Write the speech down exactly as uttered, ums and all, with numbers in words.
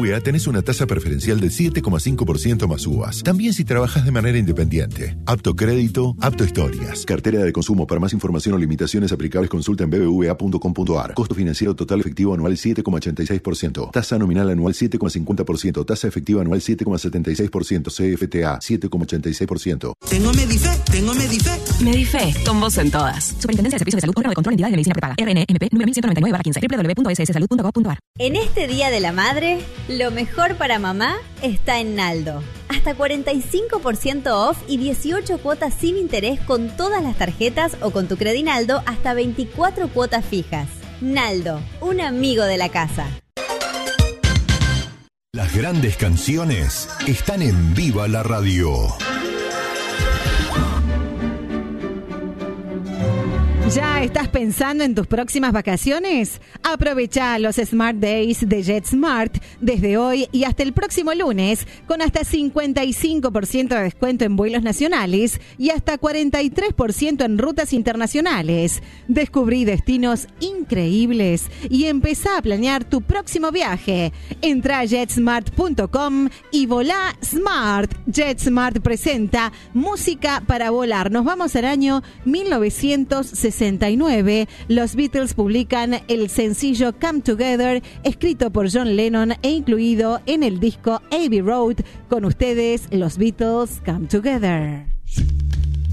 B A tenés una tasa preferencial del siete coma cinco por ciento más U V A S. También si trabajas de manera independiente. Apto crédito, apto historias. Cartera de consumo. Para más información o limitaciones aplicables, consulta en b b v a punto com punto a r. Costo financiero total efectivo anual siete coma ochenta y seis por ciento. Tasa nominal anual siete coma cincuenta por ciento. Tasa efectiva anual siete coma setenta y seis por ciento. C F T A siete coma ochenta y seis por ciento. Tengo Medife, tengo Medife. Medife, con vos en todas. Superintendencia de Servicios de Salud, órgano de control, entidad de medicina prepaga. R N M P número mil ciento noventa y nueve barra quince. doble u doble u doble u punto s s salud punto gov punto a r. En este Día de la Madre, lo mejor para mamá está en Naldo. Hasta cuarenta y cinco por ciento off y dieciocho cuotas sin interés con todas las tarjetas o con tu Credinaldo hasta veinticuatro cuotas fijas. Naldo, un amigo de la casa. Las grandes canciones están en Viva la Radio. ¿Ya estás pensando en tus próximas vacaciones? Aprovecha los Smart Days de JetSmart desde hoy y hasta el próximo lunes con hasta cincuenta y cinco por ciento de descuento en vuelos nacionales y hasta cuarenta y tres por ciento en rutas internacionales. Descubrí destinos increíbles y empezá a planear tu próximo viaje. Entra a jetsmart punto com y volá smart. JetSmart presenta Música para volar. Nos vamos al año mil novecientos sesenta y nueve. Los Beatles publican el sencillo Come Together, escrito por John Lennon e incluido en el disco Abbey Road. Con ustedes, los Beatles, Come Together.